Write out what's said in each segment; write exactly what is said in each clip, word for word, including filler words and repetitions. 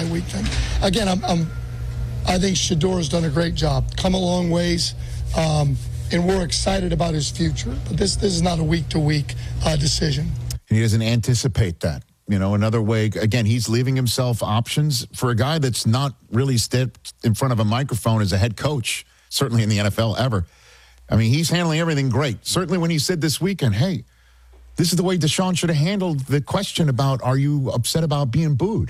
bye week thing. Again, I'm, I'm I think Shedeur's done a great job, come a long ways, um, and we're excited about his future. But this this is not a week-to-week uh, decision. He doesn't anticipate that. You know, another way, again, he's leaving himself options for a guy that's not really stepped in front of a microphone as a head coach, certainly in the N F L ever. I mean, he's handling everything great. Certainly when he said this weekend, hey, this is the way Deshaun should have handled the question about, are you upset about being booed?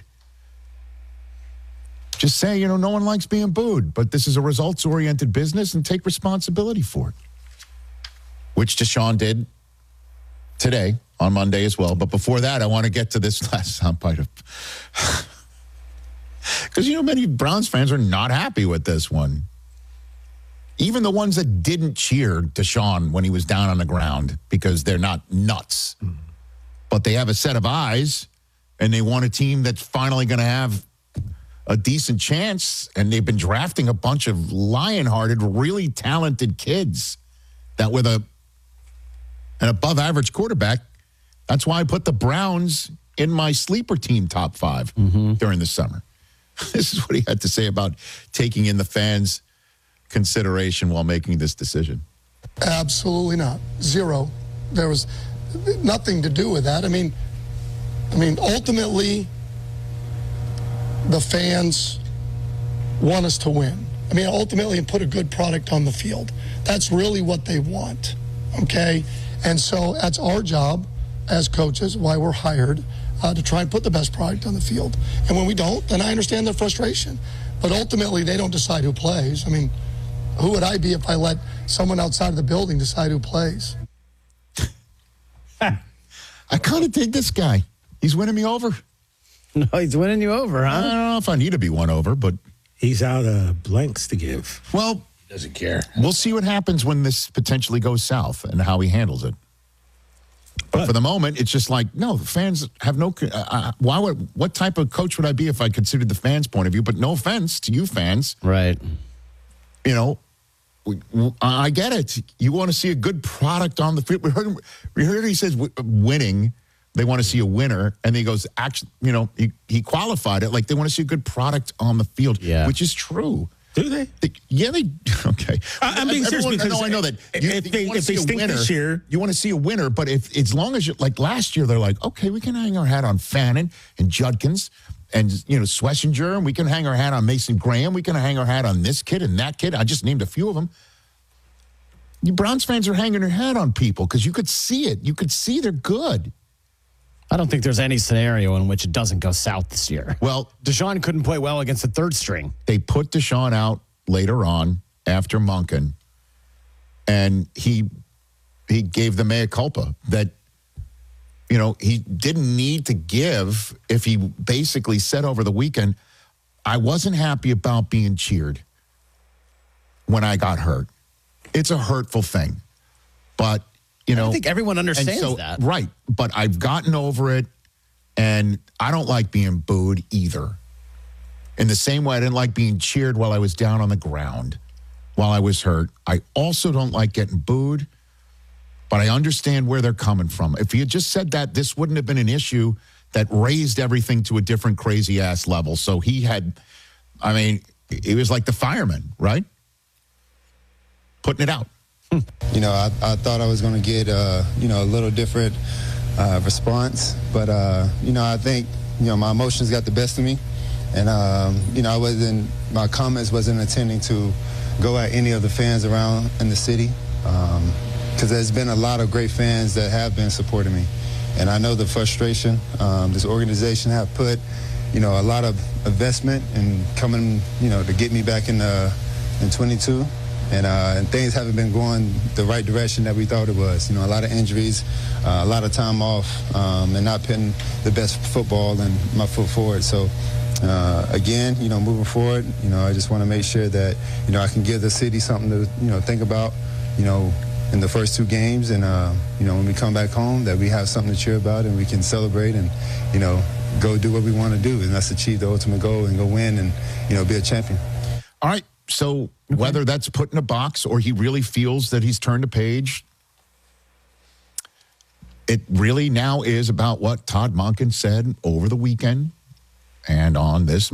Just say, you know, no one likes being booed, but this is a results-oriented business and take responsibility for it. Which Deshaun did today on Monday as well. But before that, I want to get to this last soundbite of... Because, you know, many Browns fans are not happy with this one. Even the ones that didn't cheer Deshaun when he was down on the ground because they're not nuts. Mm. But they have a set of eyes, and they want a team that's finally going to have a decent chance, and they've been drafting a bunch of lion-hearted, really talented kids that with a an above-average quarterback, that's why I put the Browns in my sleeper team top five mm-hmm. during the summer. This is what he had to say about taking in the fans' consideration while making this decision. Absolutely not. Zero. There was nothing to do with that. I mean, I mean, ultimately, the fans want us to win. I mean, ultimately, put a good product on the field. That's really what they want, okay? And so that's our job as coaches, why we're hired, uh, to try and put the best product on the field. And when we don't, then I understand their frustration. But ultimately, they don't decide who plays. I mean, who would I be if I let someone outside of the building decide who plays? I kind of dig this guy. He's winning me over. No, he's winning you over, huh? I don't know if I need to be won over, but... He's out of blanks to give. Well, he doesn't care. We'll see what happens when this potentially goes south and how he handles it. But, but for the moment, it's just like, no, the fans have no... Uh, why would? What type of coach would I be if I considered the fans' point of view? But no offense to you fans. Right. You know, we, I get it. You want to see a good product on the field. We heard, we heard he says winning... They want to see a winner, and he goes, actually, you know, he, he qualified it like they want to see a good product on the field, yeah. which is true. Do they? they yeah, they. Okay, I'm being serious because no, I know that. You, if you they if they stink winner, this year, you want to see a winner. But if as long as you like last year, they're like, okay, we can hang our hat on Fannin and Judkins and you know Schlesinger, and we can hang our hat on Mason Graham. We can hang our hat on this kid and that kid. I just named a few of them. You Browns fans are hanging their hat on people because you could see it. You could see they're good. I don't think there's any scenario in which it doesn't go south this year. Well, Deshaun couldn't play well against the third string. They put Deshaun out later on after Monken, and he he gave the mea culpa that, you know, he didn't need to give if he basically said over the weekend, I wasn't happy about being cheered when I got hurt. It's a hurtful thing, but you know, I think everyone understands so, that. Right. But I've gotten over it, and I don't like being booed either. In the same way I didn't like being cheered while I was down on the ground, while I was hurt. I also don't like getting booed, but I understand where they're coming from. If he had just said that, this wouldn't have been an issue that raised everything to a different crazy-ass level. So he had, I mean, he was like the fireman, right? Putting it out. You know, I, I thought I was going to get, uh, you know, a little different uh, response. But, uh, you know, I think, you know, my emotions got the best of me. And, um, you know, I wasn't, my comments wasn't intending to go at any of the fans around in the city. Because um, there's been a lot of great fans that have been supporting me. And I know the frustration um, this organization have put, you know, a lot of investment in coming, you know, to get me back in, uh, in twenty-two. And, uh, and things haven't been going the right direction that we thought it was. You know, a lot of injuries, uh, a lot of time off, um, and not putting the best football and my foot forward. So, uh, again, you know, moving forward, you know, I just want to make sure that, you know, I can give the city something to, you know, think about, you know, in the first two games. And, uh, you know, when we come back home, that we have something to cheer about and we can celebrate and, you know, go do what we want to do. And that's achieve the ultimate goal and go win and, you know, be a champion. All right. So okay. Whether that's put in a box or he really feels that he's turned a page, it really now is about what Todd Monken said over the weekend and on this